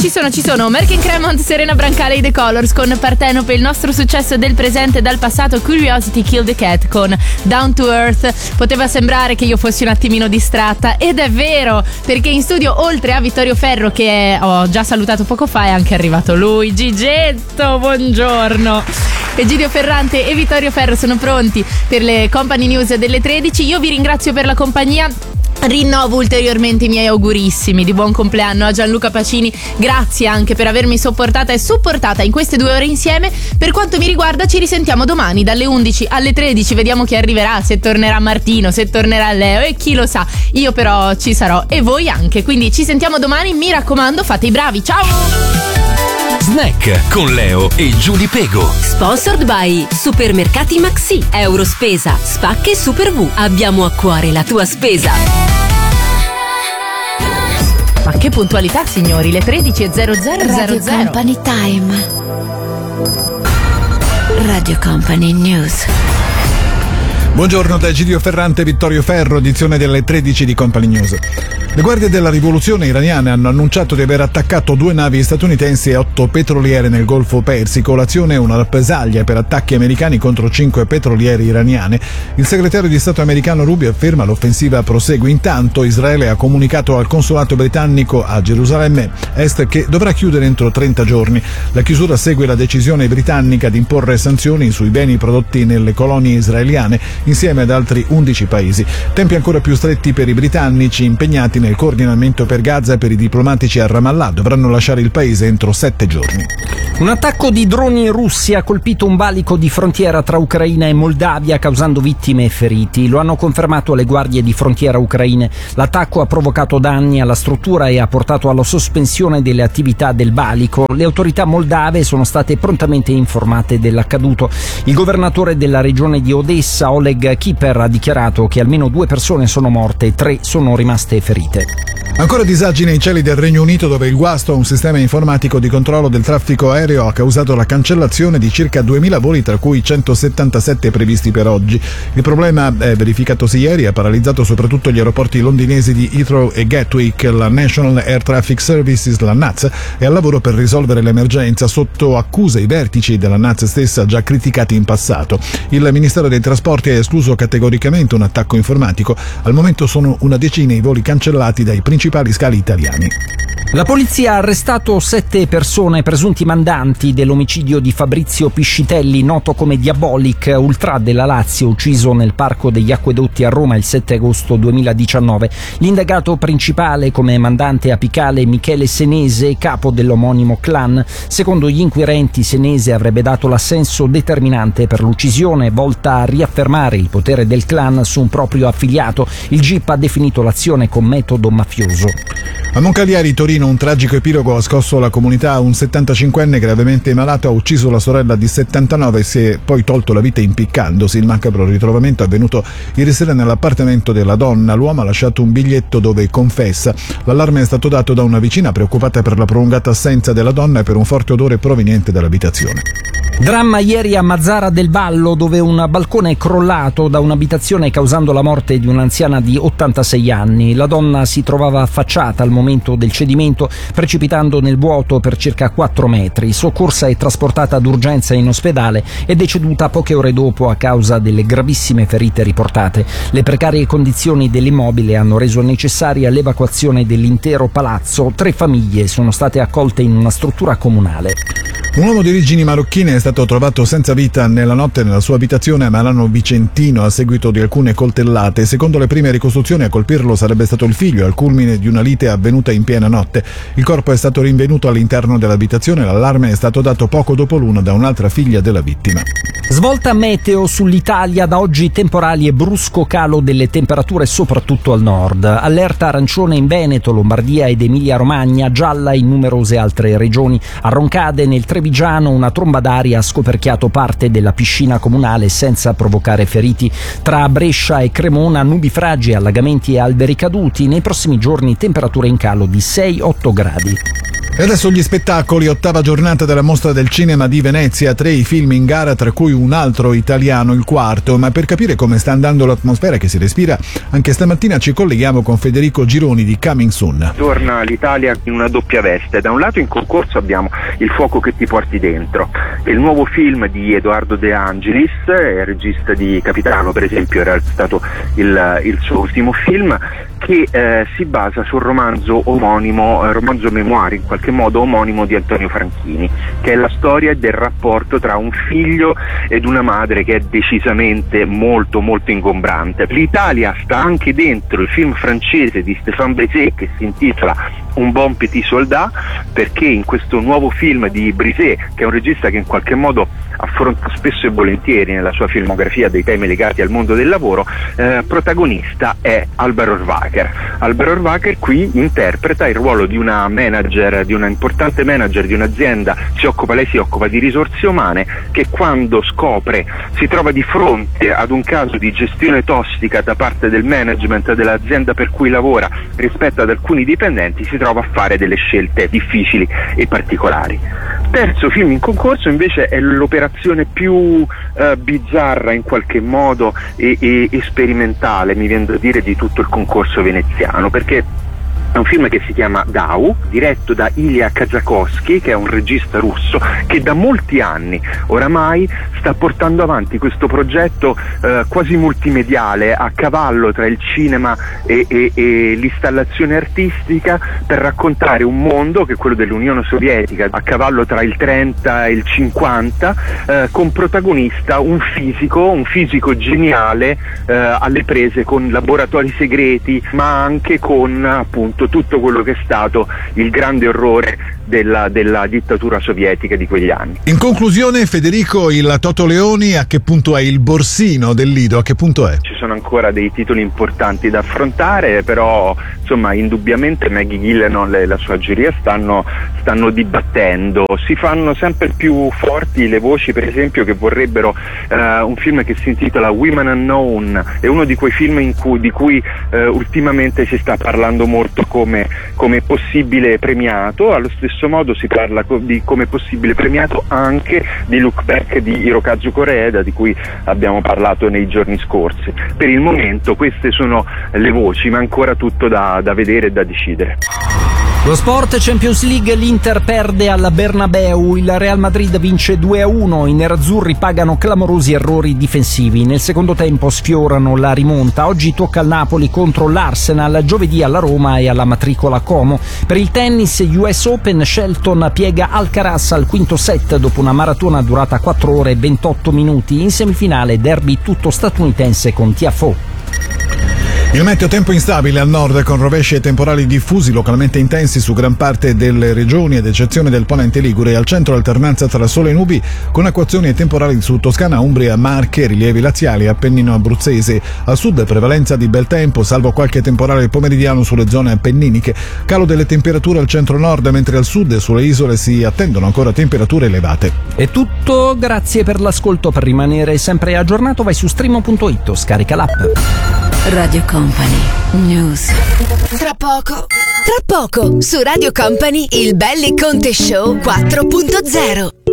Ci sono Merck Cremont, Serena Brancale e The Colors con Partenope, il nostro successo del presente e dal passato, Curiosity Killed the Cat con Down to Earth. Poteva sembrare che io fossi un attimino distratta, ed è vero, perché in studio, oltre a Vittorio Ferro, che ho già salutato poco fa, è anche arrivato lui, Gigetto, buongiorno. Egidio Ferrante e Vittorio Ferro sono pronti per le Company News delle 13. Io vi ringrazio per la compagnia. Rinnovo ulteriormente i miei augurissimi di buon compleanno a Gianluca Pacini. Grazie anche per avermi sopportata e supportata in queste 2 ore insieme. Per quanto mi riguarda ci risentiamo domani dalle 11 alle 13. Vediamo chi arriverà, se tornerà Martino, se tornerà Leo, e chi lo sa. Io però ci sarò e voi anche. Quindi ci sentiamo domani, mi raccomando, fate i bravi. Ciao! Snack con Leo e Giulia Pego. Sponsored by Supermercati Maxi, Eurospesa, Spacche e Super V. Abbiamo a cuore la tua spesa. Ma che puntualità, signori, le 13:00. Radio Company Time. Radio Company News. Buongiorno da Egidio Ferrante e Vittorio Ferro, edizione delle 13 di Company News. Le guardie della rivoluzione iraniane hanno annunciato di aver attaccato 2 navi statunitensi e 8 petroliere nel Golfo Persico. L'azione è una rappresaglia per attacchi americani contro 5 petroliere iraniane. Il segretario di Stato americano Rubio afferma l'offensiva prosegue. Intanto Israele ha comunicato al consolato britannico a Gerusalemme Est che dovrà chiudere entro 30 giorni. La chiusura segue la decisione britannica di imporre sanzioni sui beni prodotti nelle colonie israeliane insieme ad altri 11 paesi. Tempi ancora più stretti per i britannici impegnati nel coordinamento per Gaza e per i diplomatici a Ramallah. Dovranno lasciare il paese entro 7 giorni. Un attacco di droni russi ha colpito un valico di frontiera tra Ucraina e Moldavia, causando vittime e feriti. Lo hanno confermato le guardie di frontiera ucraine. L'attacco ha provocato danni alla struttura e ha portato alla sospensione delle attività del valico. Le autorità moldave sono state prontamente informate dell'accaduto. Il governatore della regione di Odessa, Oleg Kiper, ha dichiarato che almeno 2 persone sono morte e 3 sono rimaste ferite. Ancora disagi nei cieli del Regno Unito, dove il guasto a un sistema informatico di controllo del traffico aereo ha causato la cancellazione di circa 2000 voli, tra cui 177 previsti per oggi. Il problema, verificatosi ieri, ha paralizzato soprattutto gli aeroporti londinesi di Heathrow e Gatwick. La National Air Traffic Services, la NATS, è al lavoro per risolvere l'emergenza, sotto accusa i vertici della NATS stessa già criticati in passato. Il Ministero dei Trasporti ha escluso categoricamente un attacco informatico. Al momento sono una decina i voli cancellati dai principali scali italiani. La polizia ha arrestato 7 persone presunti mandanti dell'omicidio di Fabrizio Piscitelli, noto come Diabolic, ultra della Lazio, ucciso nel Parco degli Acquedotti a Roma il 7 agosto 2019. L'indagato principale come mandante apicale Michele Senese, capo dell'omonimo clan. Secondo gli inquirenti, Senese avrebbe dato l'assenso determinante per l'uccisione, volta a riaffermare il potere del clan su un proprio affiliato. Il GIP ha definito l'azione con metodo mafioso. A Moncalieri, Torino, un tragico epilogo ha scosso la comunità. Un 75enne gravemente malato ha ucciso la sorella di 79 e si è poi tolto la vita impiccandosi. Il macabro ritrovamento è avvenuto ieri sera nell'appartamento della donna. L'uomo ha lasciato un biglietto dove confessa. L'allarme è stato dato da una vicina preoccupata per la prolungata assenza della donna e per un forte odore proveniente dall'abitazione. Dramma ieri a Mazzara del Vallo, dove un balcone è crollato da un'abitazione causando la morte di un'anziana di 86 anni. La donna si trovava affacciata al momento del cedimento, precipitando nel vuoto per circa 4 metri. Soccorsa e trasportata d'urgenza in ospedale, è deceduta poche ore dopo a causa delle gravissime ferite riportate. Le precarie condizioni dell'immobile hanno reso necessaria l'evacuazione dell'intero palazzo. 3 famiglie sono state accolte in una struttura comunale. Un uomo di origini marocchine è stato trovato senza vita nella notte nella sua abitazione a Malano Vicentino a seguito di alcune coltellate. Secondo le prime ricostruzioni, a colpirlo sarebbe stato il figlio al culmine di una lite avvenuta in piena notte. Il corpo è stato rinvenuto all'interno dell'abitazione. L'allarme è stato dato poco dopo l'1 da un'altra figlia della vittima. Svolta meteo sull'Italia, da oggi temporali e brusco calo delle temperature soprattutto al nord. Allerta arancione in Veneto, Lombardia ed Emilia-Romagna, gialla in numerose altre regioni. A Roncade, nel Trevigiano, una tromba d'aria ha scoperchiato parte della piscina comunale senza provocare feriti. Tra Brescia e Cremona, nubifragi, allagamenti e alberi caduti. Nei prossimi giorni temperature in calo di 6-8 gradi. E adesso gli spettacoli, 8ª giornata della Mostra del Cinema di Venezia, 3 i film in gara, tra cui un altro italiano, il quarto. Ma per capire come sta andando l'atmosfera che si respira, anche stamattina ci colleghiamo con Federico Gironi di Coming Soon. Torna l'Italia in una doppia veste. Da un lato in concorso abbiamo Il fuoco che ti porti dentro, il nuovo film di Edoardo De Angelis, il regista di Capitano per esempio, era stato il suo ultimo film, che si basa sul romanzo omonimo, romanzo memoire in qualche modo omonimo di Antonio Franchini, che è la storia del rapporto tra un figlio ed una madre che è decisamente molto molto ingombrante. L'Italia sta anche dentro il film francese di Stéphane Brisé che si intitola Un bon petit soldat, perché in questo nuovo film di Brisé, che è un regista che in qualche modo affronta spesso e volentieri nella sua filmografia dei temi legati al mondo del lavoro, protagonista è Alvaro Orvacher. Alvaro Orvacher qui interpreta il ruolo di una manager, di una importante manager di un'azienda, lei si occupa di risorse umane, che quando si trova di fronte ad un caso di gestione tossica da parte del management dell'azienda per cui lavora rispetto ad alcuni dipendenti, si trova a fare delle scelte difficili e particolari. Terzo film in concorso invece è l'operazione più bizzarra in qualche modo e sperimentale, mi viene da dire, di tutto il concorso veneziano, perché è un film che si chiama Dau, diretto da Ilya Kazakowski, che è un regista russo che da molti anni oramai sta portando avanti questo progetto quasi multimediale, a cavallo tra il cinema e l'installazione artistica, per raccontare un mondo che è quello dell'Unione Sovietica, a cavallo tra il 30 e il 50, con protagonista un fisico geniale, alle prese con laboratori segreti, ma anche con appunto tutto quello che è stato il grande orrore della dittatura sovietica di quegli anni. In conclusione, Federico, il Toto Leoni a che punto è? Il borsino del Lido a che punto è? Ci sono ancora dei titoli importanti da affrontare, però insomma indubbiamente Maggie Gyllenhaal e la sua giuria stanno dibattendo. Si fanno sempre più forti le voci, per esempio, che vorrebbero un film che si intitola Women Unknown, è uno di quei film di cui ultimamente si sta parlando molto come possibile premiato. Allo stesso modo si parla di come possibile premiato anche di Look Back di Hirokazu Koreeda, di cui abbiamo parlato nei giorni scorsi. Per il momento queste sono le voci, ma ancora tutto da vedere e da decidere. Lo sport, Champions League, l'Inter perde alla Bernabeu, il Real Madrid vince 2-1, i nerazzurri pagano clamorosi errori difensivi, nel secondo tempo sfiorano la rimonta, oggi tocca al Napoli contro l'Arsenal, giovedì alla Roma e alla matricola Como. Per il tennis US Open, Shelton piega Alcaraz al quinto set dopo una maratona durata 4 ore e 28 minuti, in semifinale derby tutto statunitense con Tiafoe. Il meteo, tempo instabile al nord con rovesci e temporali diffusi localmente intensi su gran parte delle regioni, ad eccezione del ponente ligure, al centro alternanza tra sole e nubi con acquazzoni e temporali su Toscana, Umbria, Marche, rilievi laziali, Appennino abruzzese. Al sud prevalenza di bel tempo, salvo qualche temporale pomeridiano sulle zone appenniniche, calo delle temperature al centro-nord, mentre al sud e sulle isole si attendono ancora temperature elevate. È tutto, grazie per l'ascolto. Per rimanere sempre aggiornato vai su streamo.it o scarica l'app. Radio Company News. Tra poco su Radio Company il Belli Conte Show 4.0.